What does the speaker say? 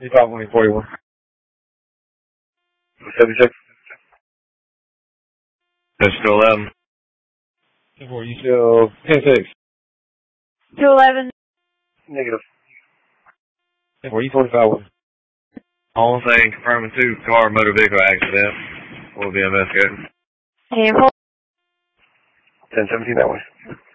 4541. 76. That's still 11. 10-4, you still 10-6. 211. Negative. 10-4, you 45-1. All thing confirming 2-car motor vehicle accident. Will be investigated. And 1017 that way.